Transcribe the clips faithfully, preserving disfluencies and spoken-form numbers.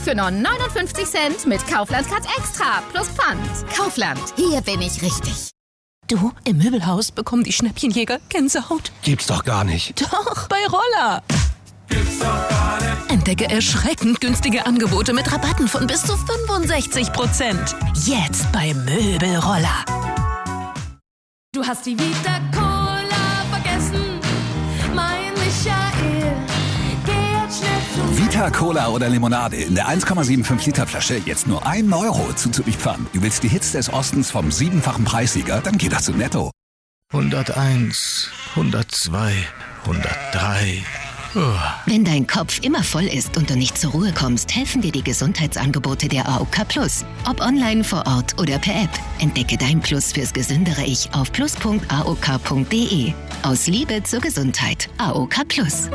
für nur neunundfünfzig Cent mit Kaufland Cut Extra plus Pfand. Kaufland, hier bin ich richtig. Du, im Möbelhaus bekommen die Schnäppchenjäger Gänsehaut. Gibt's doch gar nicht. Doch, bei Roller. Gibt's doch gar nicht. Entdecke erschreckend günstige Angebote mit Rabatten von bis zu fünfundsechzig Prozent. Jetzt bei Möbelroller. Du hast die Vita Cola vergessen, mein Michael. Geh jetzt schnell zu Vita Cola oder Limonade in der eins Komma fünfundsiebzig Liter Flasche jetzt nur ein Euro zuzüglich Pfand. Du willst die Hits des Ostens vom siebenfachen Preissieger? Dann geh doch zu Netto. hunderteins, hundertzwei, hundertdrei. Wenn dein Kopf immer voll ist und du nicht zur Ruhe kommst, helfen dir die Gesundheitsangebote der A O K Plus. Ob online, vor Ort oder per App. Entdecke dein Plus fürs gesündere Ich auf plus punkt a o k punkt d e. Aus Liebe zur Gesundheit. A O K Plus.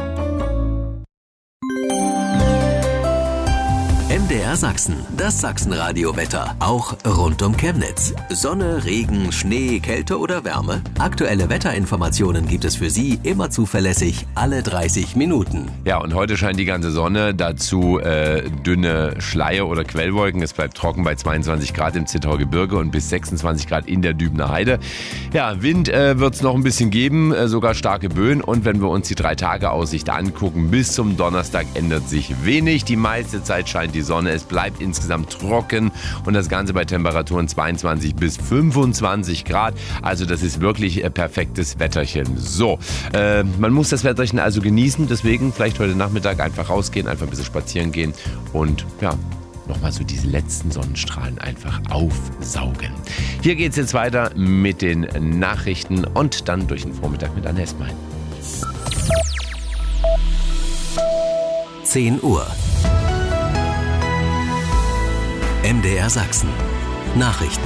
M D R Sachsen, das Sachsenradio-Wetter, auch rund um Chemnitz. Sonne, Regen, Schnee, Kälte oder Wärme? Aktuelle Wetterinformationen gibt es für Sie immer zuverlässig alle dreißig Minuten. Ja, und heute scheint die ganze Sonne, dazu äh, dünne Schleier- oder Quellwolken. Es bleibt trocken bei zweiundzwanzig Grad im Zittauer Gebirge und bis sechsundzwanzig Grad in der Dübener Heide. Ja, Wind äh, wird es noch ein bisschen geben, äh, sogar starke Böen. Und wenn wir uns die drei Tage Aussicht angucken, bis zum Donnerstag ändert sich wenig. Die meiste Zeit scheint die Sonne, es bleibt insgesamt trocken und das Ganze bei Temperaturen zweiundzwanzig bis fünfundzwanzig Grad. Also das ist wirklich ein perfektes Wetterchen. So, äh, man muss das Wetterchen also genießen, deswegen vielleicht heute Nachmittag einfach rausgehen, einfach ein bisschen spazieren gehen und ja, nochmal so diese letzten Sonnenstrahlen einfach aufsaugen. Hier geht es jetzt weiter mit den Nachrichten und dann durch den Vormittag mit Anne Esmein. zehn Uhr. M D R Sachsen. Nachrichten.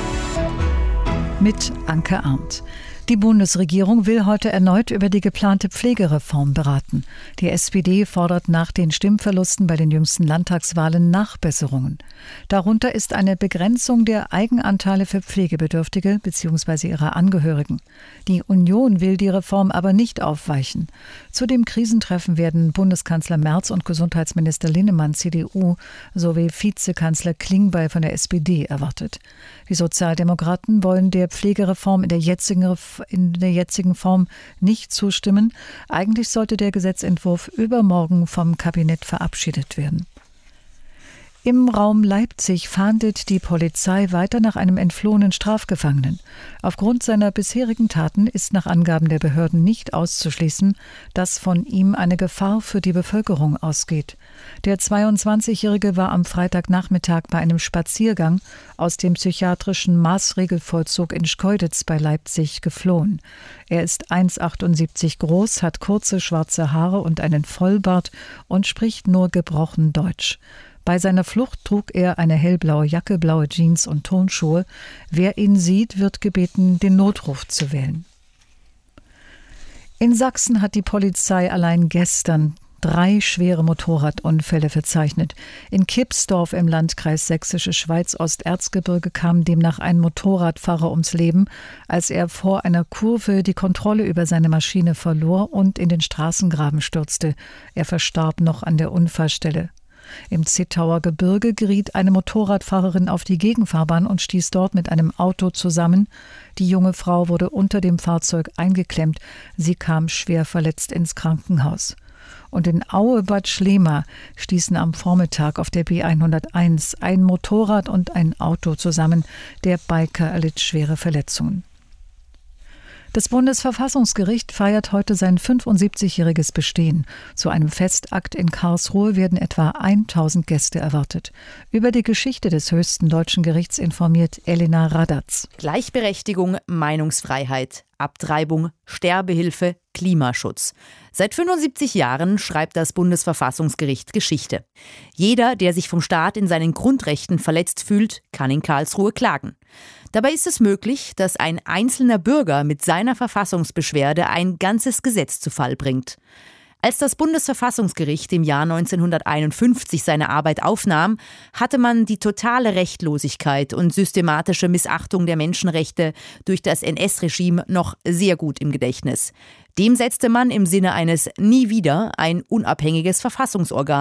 Mit Anke Arndt. Die Bundesregierung will heute erneut über die geplante Pflegereform beraten. Die S P D fordert nach den Stimmverlusten bei den jüngsten Landtagswahlen Nachbesserungen. Darunter ist eine Begrenzung der Eigenanteile für Pflegebedürftige bzw. ihre Angehörigen. Die Union will die Reform aber nicht aufweichen. Zu dem Krisentreffen werden Bundeskanzler Merz und Gesundheitsminister Linnemann C D U sowie Vizekanzler Klingbeil von der S P D erwartet. Die Sozialdemokraten wollen der Pflegereform in der jetzigen in der jetzigen Form nicht zustimmen. Eigentlich sollte der Gesetzentwurf übermorgen vom Kabinett verabschiedet werden. Im Raum Leipzig fahndet die Polizei weiter nach einem entflohenen Strafgefangenen. Aufgrund seiner bisherigen Taten ist nach Angaben der Behörden nicht auszuschließen, dass von ihm eine Gefahr für die Bevölkerung ausgeht. Der zweiundzwanzigjährige war am Freitagnachmittag bei einem Spaziergang aus dem psychiatrischen Maßregelvollzug in Schkeuditz bei Leipzig geflohen. Er ist eins Komma achtundsiebzig groß, hat kurze schwarze Haare und einen Vollbart und spricht nur gebrochen Deutsch. Bei seiner Flucht trug er eine hellblaue Jacke, blaue Jeans und Turnschuhe. Wer ihn sieht, wird gebeten, den Notruf zu wählen. In Sachsen hat die Polizei allein gestern drei schwere Motorradunfälle verzeichnet. In Kipsdorf im Landkreis Sächsische Schweiz-Osterzgebirge kam demnach ein Motorradfahrer ums Leben, als er vor einer Kurve die Kontrolle über seine Maschine verlor und in den Straßengraben stürzte. Er verstarb noch an der Unfallstelle. Im Zittauer Gebirge geriet eine Motorradfahrerin auf die Gegenfahrbahn und stieß dort mit einem Auto zusammen. Die junge Frau wurde unter dem Fahrzeug eingeklemmt. Sie kam schwer verletzt ins Krankenhaus. Und in Aue-Bad Schlema stießen am Vormittag auf der B hunderteins ein Motorrad und ein Auto zusammen. Der Biker erlitt schwere Verletzungen. Das Bundesverfassungsgericht feiert heute sein fünfundsiebzigjähriges Bestehen. Zu einem Festakt in Karlsruhe werden etwa tausend Gäste erwartet. Über die Geschichte des höchsten deutschen Gerichts informiert Elena Radatz. Gleichberechtigung, Meinungsfreiheit, Abtreibung, Sterbehilfe, Klimaschutz. Seit fünfundsiebzig Jahren schreibt das Bundesverfassungsgericht Geschichte. Jeder, der sich vom Staat in seinen Grundrechten verletzt fühlt, kann in Karlsruhe klagen. Dabei ist es möglich, dass ein einzelner Bürger mit seiner Verfassungsbeschwerde ein ganzes Gesetz zu Fall bringt. Als das Bundesverfassungsgericht im Jahr neunzehnhunderteinundfünfzig seine Arbeit aufnahm, hatte man die totale Rechtlosigkeit und systematische Missachtung der Menschenrechte durch das N S-Regime noch sehr gut im Gedächtnis. Dem setzte man im Sinne eines Nie wieder ein unabhängiges Verfassungsorgan,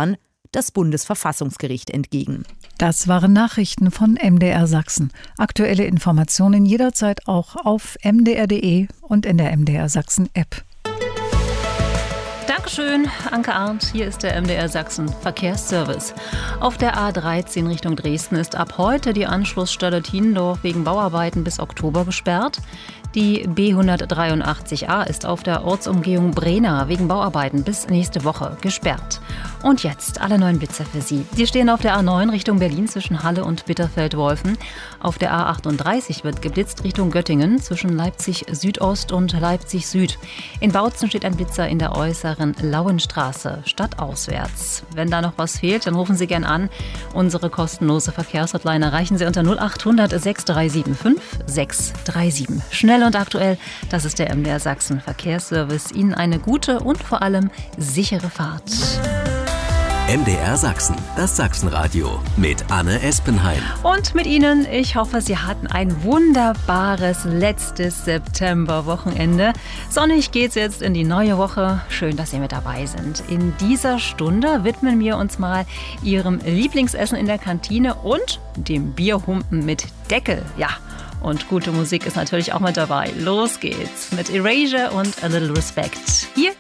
das Bundesverfassungsgericht entgegen. Das waren Nachrichten von M D R Sachsen. Aktuelle Informationen jederzeit auch auf m d r punkt d e und in der M D R Sachsen App. Dankeschön, Anke Arndt. Hier ist der M D R Sachsen Verkehrsservice. Auf der A dreizehn Richtung Dresden ist ab heute die Anschlussstelle Tiendorf wegen Bauarbeiten bis Oktober gesperrt. Die B hundertdreiundachtzig a ist auf der Ortsumgehung Brena wegen Bauarbeiten bis nächste Woche gesperrt. Und jetzt alle neuen Blitzer für Sie. Die stehen auf der A neun Richtung Berlin zwischen Halle und Bitterfeld-Wolfen. Auf der A achtunddreißig wird geblitzt Richtung Göttingen zwischen Leipzig Südost und Leipzig Süd. In Bautzen steht ein Blitzer in der äußeren Lauenstraße stadtauswärts. Wenn da noch was fehlt, dann rufen Sie gern an. Unsere kostenlose Verkehrshotline erreichen Sie unter null achthundert sechs drei sieben fünf sechs drei sieben. Schnell und aktuell, das ist der M D R Sachsen Verkehrsservice. Ihnen eine gute und vor allem sichere Fahrt. M D R Sachsen, das Sachsenradio mit Anne Espenheim. Und mit Ihnen, ich hoffe, Sie hatten ein wunderbares letztes Septemberwochenende. Sonnig geht's jetzt in die neue Woche. Schön, dass Sie mit dabei sind. In dieser Stunde widmen wir uns mal Ihrem Lieblingsessen in der Kantine und dem Bierhumpen mit Deckel. Ja. Und gute Musik ist natürlich auch mit dabei. Los geht's mit Erasure und A Little Respect. Hier